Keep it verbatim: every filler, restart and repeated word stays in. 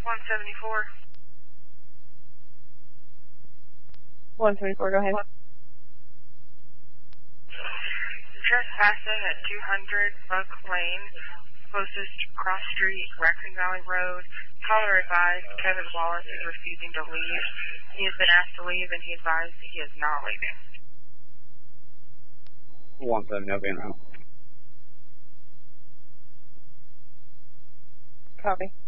one seventy-four. one seventy-four, go ahead. Trespassing at two hundred Buck Lane, closest cross street, Raccoon Valley Road. Caller advised Kevin Wallace is refusing to leave. He has been asked to leave and he advised that he is not leaving. one seventy, I'll be in route. Copy.